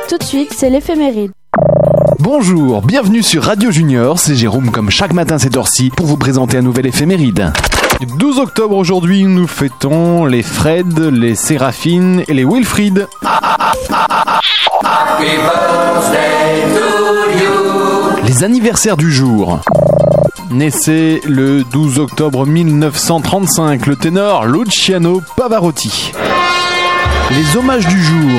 Tout de suite, c'est l'éphéméride. Bonjour, bienvenue sur Radio Junior, c'est Jérôme comme chaque matin cette heure-ci pour vous présenter un nouvel éphéméride. 12 octobre aujourd'hui, nous fêtons les Fred, les Séraphine et les Wilfried. Les anniversaires du jour. Naissait le 12 octobre 1935 le ténor Luciano Pavarotti. Les hommages du jour.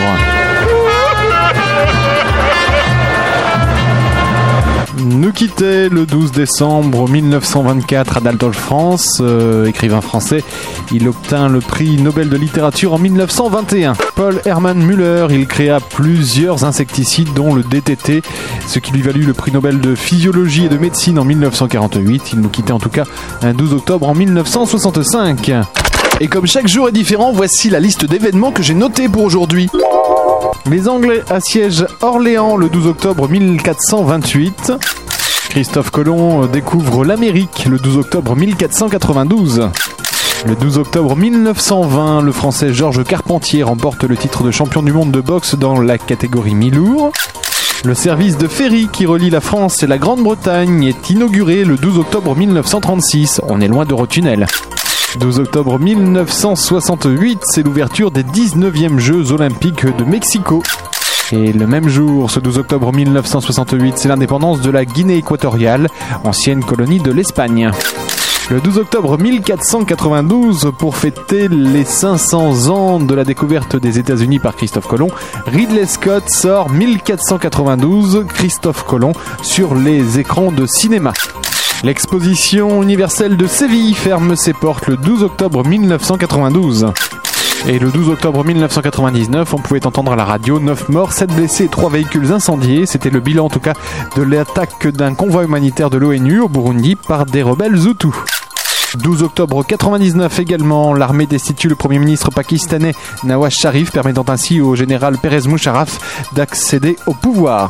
Nous quittait le 12 décembre 1924 Adolphe France, écrivain français. Il obtint le prix Nobel de littérature en 1921. Paul Hermann Müller, il créa plusieurs insecticides dont le DDT, ce qui lui valut le prix Nobel de physiologie et de médecine en 1948. Il nous quittait en tout cas un 12 octobre en 1965. Et comme chaque jour est différent, voici la liste d'événements que j'ai notés pour aujourd'hui. Les Anglais assiègent Orléans le 12 octobre 1428. Christophe Colomb découvre l'Amérique le 12 octobre 1492. Le 12 octobre 1920, le Français Georges Carpentier remporte le titre de champion du monde de boxe dans la catégorie mi-lourd. Le service de ferry qui relie la France et la Grande-Bretagne est inauguré le 12 octobre 1936. On est loin d'Eurotunnel. 12 octobre 1968, c'est l'ouverture des 19e Jeux Olympiques de Mexico. Et le même jour, ce 12 octobre 1968, c'est l'indépendance de la Guinée équatoriale, ancienne colonie de l'Espagne. Le 12 octobre 1492, pour fêter les 500 ans de la découverte des États-Unis par Christophe Colomb, Ridley Scott sort 1492, Christophe Colomb, sur les écrans de cinéma. L'exposition universelle de Séville ferme ses portes le 12 octobre 1992. Et le 12 octobre 1999, on pouvait entendre à la radio 9 morts, 7 blessés et 3 véhicules incendiés. C'était le bilan en tout cas de l'attaque d'un convoi humanitaire de l'ONU au Burundi par des rebelles Hutus. 12 octobre 99 également, l'armée destitue le premier ministre pakistanais Nawaz Sharif, permettant ainsi au général Perez Musharraf d'accéder au pouvoir.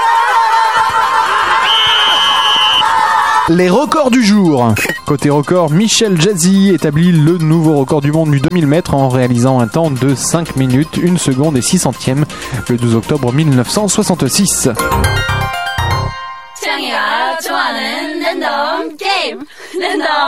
Les records du jour. Côté record, Michel Jazzy établit le nouveau record du monde du 2000 mètres en réalisant un temps de 5 minutes, 1 seconde et 6 centièmes le 12 octobre 1966. 창이가 좋아하는 랜덤 게임 랜덤